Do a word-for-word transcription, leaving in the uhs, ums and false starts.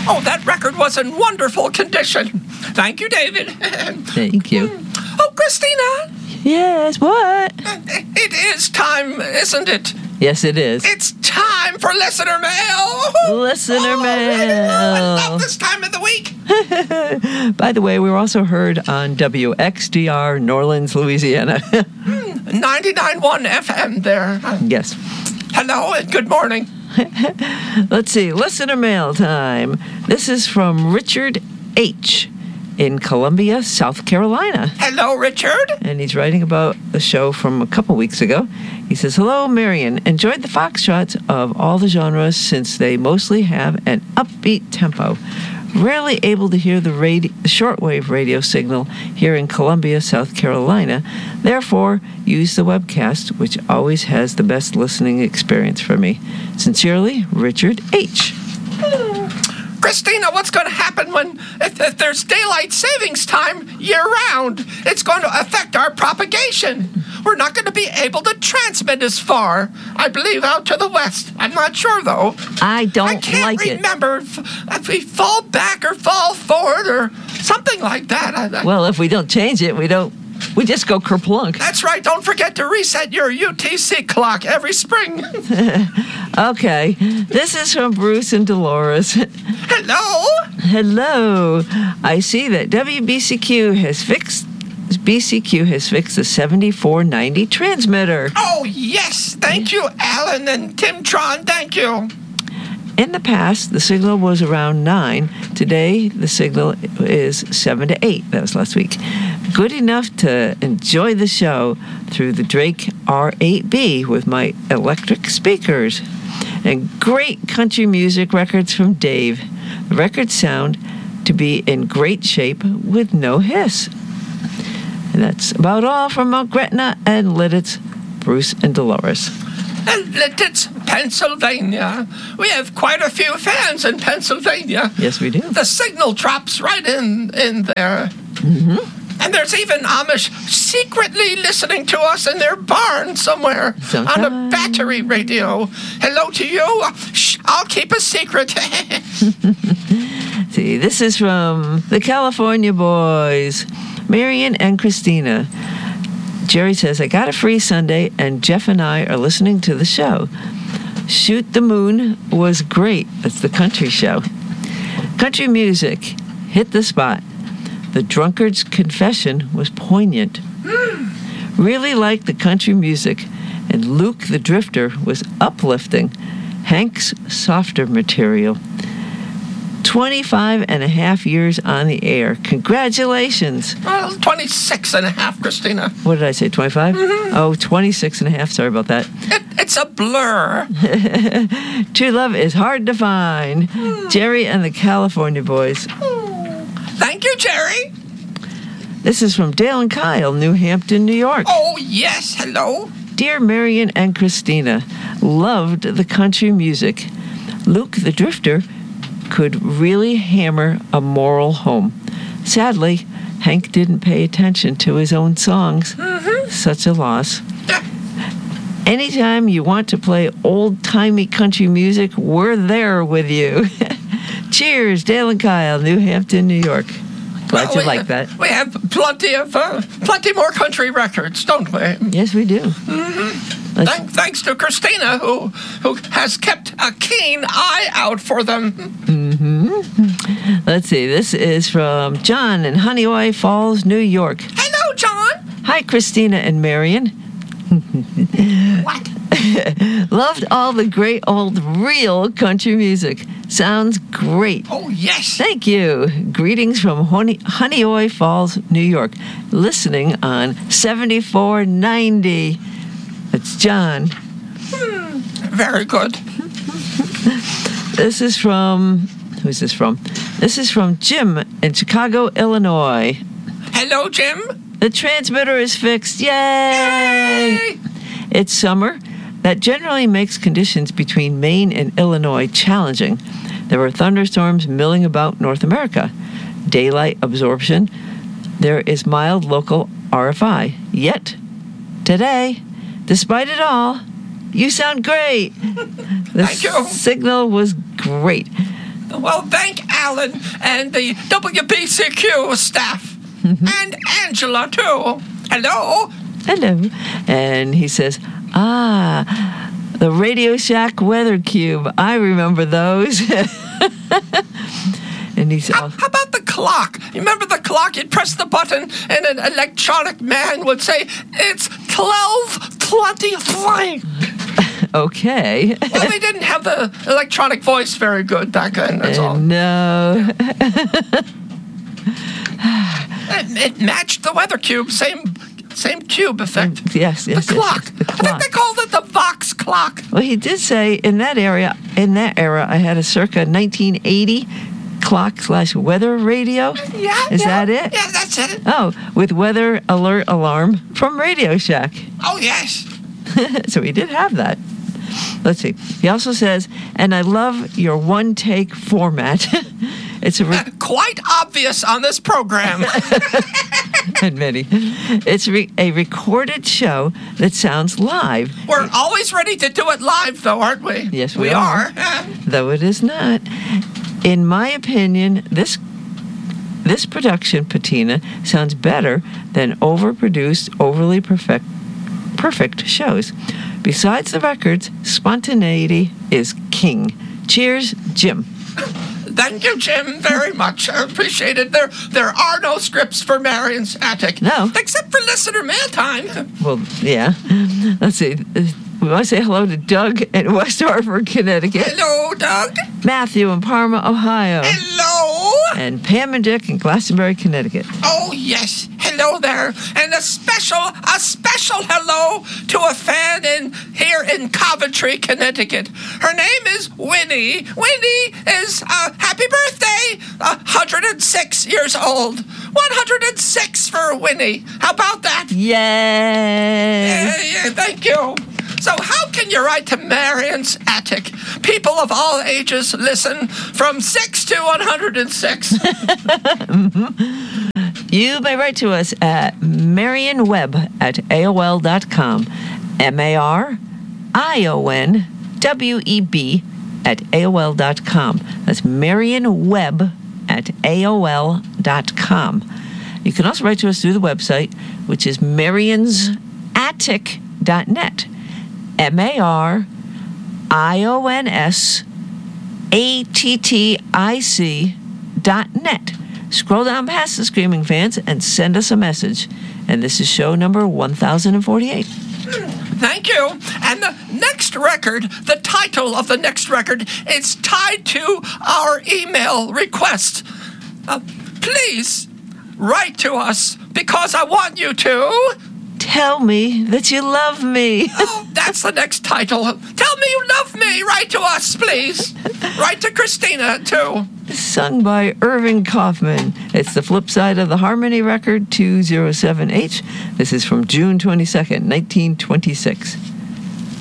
Oh, that record was in wonderful condition. Thank you, David. Thank you. Oh, Christina. Yes, what? It is time, isn't it? Yes, it is. It's time for listener mail. Listener oh, mail. I love this time of the week. By the way, we're also heard on W X D R, New Orleans, Louisiana. ninety-nine point one F M there. Yes. Hello and good morning. Let's see. Listener mail time. This is from Richard H. in Columbia, South Carolina. Hello, Richard. And he's writing about the show from a couple weeks ago. He says, hello, Marion. Enjoyed the foxtrots of all the genres since they mostly have an upbeat tempo. Rarely able to hear the radio, shortwave radio signal here in Columbia, South Carolina. Therefore, use the webcast, which always has the best listening experience for me. Sincerely, Richard H. Christina, what's going to happen when if, if there's daylight savings time year-round? It's going to affect our propagation. We're not going to be able to transmit as far, I believe, out to the west. I'm not sure, though. I don't I can't like remember if, if we fall back or fall forward or something like that. I, I, Well, if we don't change it, we don't. We just go kerplunk. That's right. Don't forget to reset your U T C clock every spring. Okay. This is from Bruce and Dolores. Hello? Hello. I see that W B C Q has fixed B C Q has fixed the seventy-four ninety transmitter. Oh, yes. Thank you, Alan and Timtron. Thank you. In the past, the signal was around nine. Today, the signal is seven to eight. That was last week. Good enough to enjoy the show through the Drake R eight B with my electric speakers. And great country music records from Dave. The records sound to be in great shape with no hiss. And that's about all from Mount Gretna and Lidditz, Bruce and Dolores. And Lidditz, Pennsylvania. We have quite a few fans in Pennsylvania. Yes, we do. The signal drops right in, in there. Mm-hmm. And there's even Amish secretly listening to us in their barn somewhere Sometimes. on a battery radio. Hello to you. Shh, I'll keep a secret. See, this is from the California Boys, Marion and Christina. Jerry says, I got a free Sunday, and Jeff and I are listening to the show. Shoot the Moon was great. That's the country show. Country music hit the spot. The Drunkard's Confession was poignant. Really liked the country music, and Luke the Drifter was uplifting. Hank's softer material. twenty-five and a half years on the air. Congratulations. Well, twenty-six and a half, Christina. What did I say, twenty-five? Mm-hmm. Oh, twenty-six and a half. Sorry about that. It, it's a blur. True love is hard to find. Mm. Jerry and the California Boys. Thank you, Jerry. This is from Dale and Kyle, New Hampton, New York. Oh, yes. Hello. Dear Marion and Christina, loved the country music. Luke the Drifter could really hammer a moral home. Sadly, Hank didn't pay attention to his own songs. Mm-hmm. Such a loss. Anytime you want to play old-timey country music, we're there with you. Cheers, Dale and Kyle, New Hampton, New York. Glad Well, you we like have, that. We have plenty of, uh, plenty more country records, don't we? Yes, we do. Mm-hmm. Let's- Thank, thanks to Christina, who who has kept a keen eye out for them. Mm-hmm. Let's see. This is from John in Honeyway Falls, New York. Hello, John. Hi, Christina and Marion. What? Loved all the great old real country music. Sounds great. Oh, yes. Thank you. Greetings from Honey, Honeyoy Falls, New York. Listening on seventy-four ninety. That's John. Hmm. Very good. This is from, who's this from? This is from Jim in Chicago, Illinois. Hello, Jim. The transmitter is fixed. Yay! Yay! It's summer. That generally makes conditions between Maine and Illinois challenging. There were thunderstorms milling about North America. Daylight absorption. There is mild local R F I. Yet, today, despite it all, you sound great. The Thank you. signal was great. Well, thank Alan and the W B C Q staff. Mm-hmm. And Angela, too. Hello. Hello. And he says, ah, the Radio Shack Weather Cube. I remember those. And he's how, also, how about the clock? You remember the clock? You'd press the button and an electronic man would say, it's twelve twenty-three. Okay. Well, they didn't have the electronic voice very good back then, that's uh, all. No. it, it matched the weather cube, same same cube effect. Yes, yes. The yes, clock. yes, the I clock. think they called it the Vox clock. Well, he did say in that area, in that era, I had a circa nineteen eighty clock slash weather radio. Yeah. Is yeah, that it? Yeah, that's it. Oh, with weather alert alarm from Radio Shack. Oh, yes. So he did have that. Let's see. He also says, and I love your one-take format. It's a re- Uh, quite obvious on this program. and many. It's re- a recorded show that sounds live. We're always ready to do it live, though, aren't we? Yes, we we are. are. Though it is not. In my opinion, this this production patina sounds better than overproduced, overly perfect perfect shows. Besides the records, spontaneity is king. Cheers, Jim. Thank you, Jim, very much. I appreciate it. There there are no scripts for Marion's Attic. No. Except for listener mail time. Well, yeah. Let's see. We want to say hello to Doug in West Hartford, Connecticut. Hello, Doug. Matthew in Parma, Ohio. Hello. And Pam and Dick in Glastonbury, Connecticut. Oh, yes. Hello there. And a special, a special hello to a fan in here in Coventry, Connecticut. Her name is Winnie. Winnie is, uh, happy birthday, one hundred six years old. one hundred six for Winnie. How about that? Yay! Yeah, yeah, thank you. So how can you write to Marion's Attic? People of all ages listen from six to one hundred six. You may write to us at marionweb at A O L dot com. M A R I O N W E B at A O L dot com. That's marionweb at A O L dot com. You can also write to us through the website, which is marions attic dot net. M A R I O N S A T T I C dot net. Scroll down past the Screaming Fans and send us a message. And this is show number one thousand forty-eight. Thank you. And the next record, the title of the next record, is tied to our email request. Uh, please write to us because I want you to. Tell me that you love me. Oh, that's the next title. Tell me you love me. Write to us, please. Write to Christina, too. Sung by Irving Kaufman. It's the flip side of the Harmony record two oh seven H. This is from June twenty-second, nineteen twenty-six.